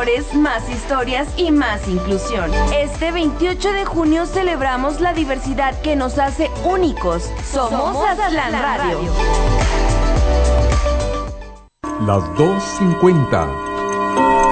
valores, más historias y más inclusión. Este 28 de junio celebramos la diversidad que nos hace únicos. Somos Aztlán Radio. Las 2:50.